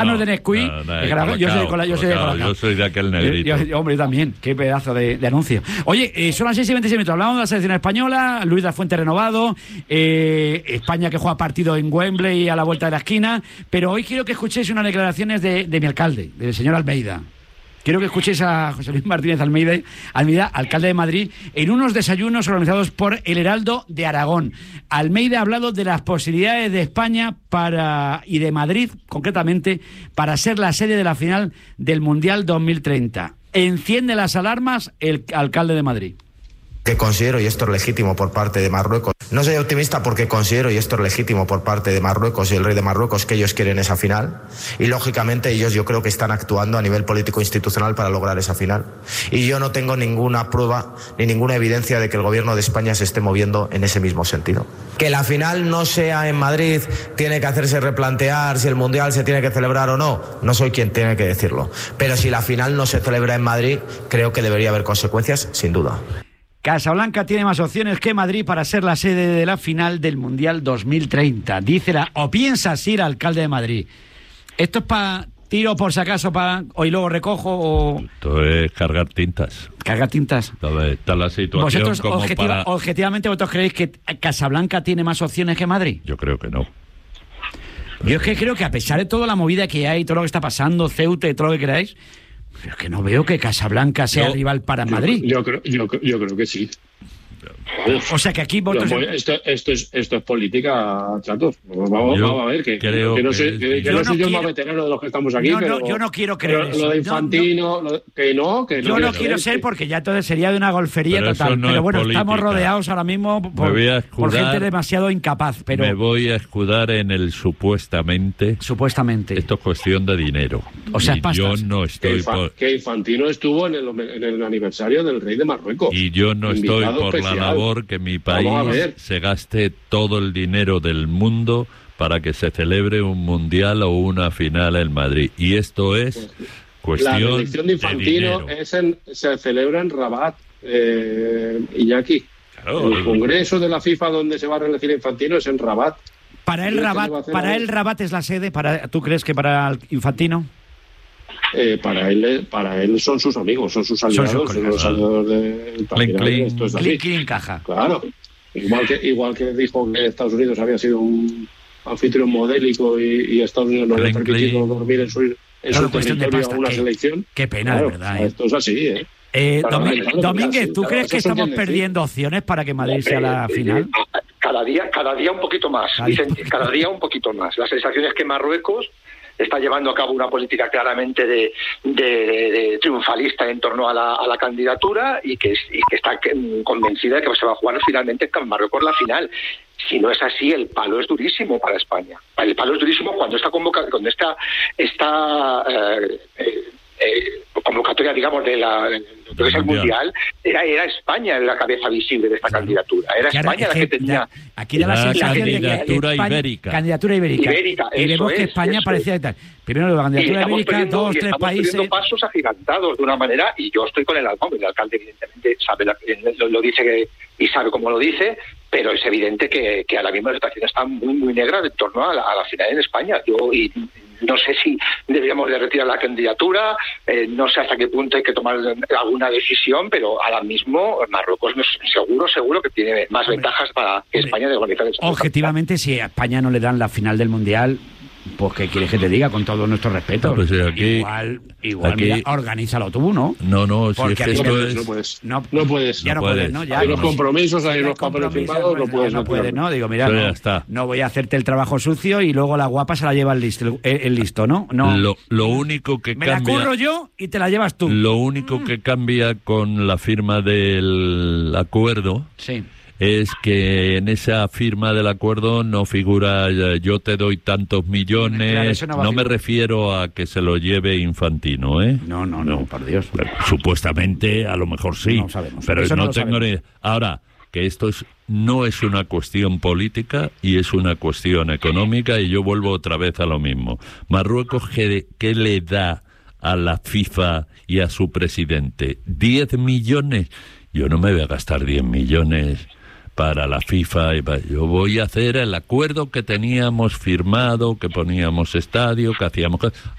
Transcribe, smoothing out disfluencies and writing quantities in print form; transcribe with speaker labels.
Speaker 1: de Nesquik.
Speaker 2: Yo soy de aquel negrito.
Speaker 1: Hombre, también. Qué pedazo de anuncio. Oye, son las 6:26. Hablamos de la selección española. Luis de la Fuente renovado. España que juega partido en Wembley a la vuelta de la esquina. Pero hoy quiero que escuchéis unas declaraciones de mi alcalde, del señor Almeida. Quiero que escuchéis a José Luis Martínez Almeida, alcalde de Madrid, en unos desayunos organizados por El Heraldo de Aragón. Almeida ha hablado de las posibilidades de España y de Madrid, concretamente, para ser la sede de la final del Mundial 2030. Enciende las alarmas el alcalde de Madrid.
Speaker 3: Que considero, y esto es legítimo por parte de Marruecos. No soy optimista porque considero, y esto es legítimo por parte de Marruecos y el rey de Marruecos, que ellos quieren esa final. Y lógicamente ellos yo creo que están actuando a nivel político institucional para lograr esa final. Y yo no tengo ninguna prueba ni ninguna evidencia de que el gobierno de España se esté moviendo en ese mismo sentido. Que la final no sea en Madrid tiene que hacerse replantear si el Mundial se tiene que celebrar o no. No soy quien tiene que decirlo. Pero si la final no se celebra en Madrid, creo que debería haber consecuencias, sin duda.
Speaker 1: Casablanca tiene más opciones que Madrid para ser la sede de la final del Mundial 2030. Piensa así el alcalde de Madrid. ¿Esto es para tiro por si acaso hoy luego recojo o...?
Speaker 2: Esto es cargar tintas.
Speaker 1: ¿Cargar tintas?
Speaker 2: Está la situación
Speaker 1: ¿Vosotros
Speaker 2: como
Speaker 1: objetivamente vosotros creéis que Casablanca tiene más opciones que Madrid?
Speaker 2: Yo creo que no.
Speaker 1: Yo es que creo que a pesar de toda la movida que hay, todo lo que está pasando, Ceuta y todo lo que queráis... Pero es que no veo que Casablanca sea rival para Madrid.
Speaker 4: Yo creo que sí.
Speaker 1: O sea que aquí vosotros...
Speaker 4: Esto es política, chatos. Vamos a ver, que no soy yo más veterano de los que estamos aquí.
Speaker 1: Yo no quiero creer eso.
Speaker 4: Lo de Infantino,
Speaker 1: yo no quiero ser porque ya entonces sería de una golfería total. Pero bueno, estamos rodeados ahora mismo por gente demasiado incapaz. Pero
Speaker 2: me voy a escudar en el supuestamente.
Speaker 1: Supuestamente.
Speaker 2: Esto es cuestión de dinero.
Speaker 1: O sea,
Speaker 2: yo no estoy
Speaker 4: que Infantino estuvo en el aniversario del rey de Marruecos.
Speaker 2: Y yo no estoy por la labor que mi país se gaste todo el dinero del mundo para que se celebre un mundial o una final en Madrid. Y esto es cuestión
Speaker 4: la elección de Infantino se celebra en Rabat, Iñaki. Claro, el congreso de la FIFA donde se va a reelegir Infantino es en Rabat.
Speaker 1: Para él Rabat es la sede. ¿Tú crees que para Infantino?
Speaker 4: Para él son sus amigos, son sus aliados, son los aliados del país.
Speaker 1: Clean caja.
Speaker 4: Claro. Igual que dijo que Estados Unidos había sido un anfitrión modélico y Estados Unidos no había permitido dormir en su territorio a una selección.
Speaker 1: Qué pena, de verdad.
Speaker 4: Esto es así,
Speaker 1: Domínguez, ¿tú crees que estamos perdiendo opciones para que Madrid sea la final?
Speaker 5: Cada día un poquito más, Vicente, cada día un poquito más. La sensación es que Marruecos está llevando a cabo una política claramente de triunfalista en torno a la candidatura y que está convencida de que se va a jugar finalmente en Marruecos la final. Si no es así, el palo es durísimo para España. El palo es durísimo cuando esta convocatoria, digamos, de lo que es el Mundial, era España la cabeza visible de esta candidatura. Era España la que tenía...
Speaker 1: Aquí era la sensación de
Speaker 2: candidatura ibérica.
Speaker 1: Candidatura ibérica. Y vemos que España parecía tal. Primero la candidatura ibérica, 2, 3 países...
Speaker 5: Estamos pasos agigantados de una manera, y yo estoy con el alcalde evidentemente sabe lo dice y sabe cómo lo dice, pero es evidente que ahora mismo la situación está muy, muy negra en torno a la final en España. No sé si deberíamos de retirar la candidatura, no sé hasta qué punto hay que tomar alguna decisión, pero ahora mismo Marruecos seguro que tiene más ventajas para España de organizar eso.
Speaker 1: Objetivamente, si a España no le dan la final del Mundial, pues ¿qué quieres que te diga? Con todo nuestro respeto.
Speaker 2: No, pues aquí,
Speaker 1: mira, organízalo tú, ¿no?
Speaker 2: No, si es que esto es...
Speaker 4: No puedes.
Speaker 1: Ya
Speaker 4: no puedes, ¿no? Ya
Speaker 1: hay
Speaker 4: los compromisos, hay los papeles firmados, no puedes.
Speaker 1: No puedes, ¿no? Digo, mira, no voy a hacerte el trabajo sucio y luego la guapa se la lleva el listo, ¿no?
Speaker 2: Lo único que
Speaker 1: me
Speaker 2: cambia...
Speaker 1: Me la curro yo y te la llevas tú.
Speaker 2: Lo único que cambia con la firma del acuerdo...
Speaker 1: Sí.
Speaker 2: Es que en esa firma del acuerdo no figura yo te doy tantos millones, claro, no me refiero a que se lo lleve Infantino, ¿eh?
Speaker 1: No, por Dios.
Speaker 2: Pero, supuestamente, a lo mejor sí,
Speaker 1: no sabemos,
Speaker 2: pero no tengo ni... Ahora, que esto no es una cuestión política y es una cuestión económica, y yo vuelvo otra vez a lo mismo. Marruecos, ¿qué le da a la FIFA y a su presidente? ¿10 millones? Yo no me voy a gastar 10 millones... para la FIFA. Yo voy a hacer el acuerdo que teníamos firmado, que poníamos estadio, que hacíamos...